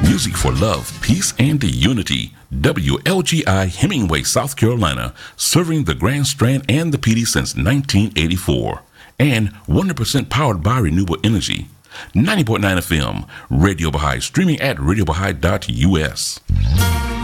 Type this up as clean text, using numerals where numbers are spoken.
Music for love, peace, and unity. WLGI Hemingway, South Carolina, serving the Grand Strand and the PD since 1984. And 100% powered by renewable energy. 90.9 FM, Radio Baha'i, streaming at radiobahai.us.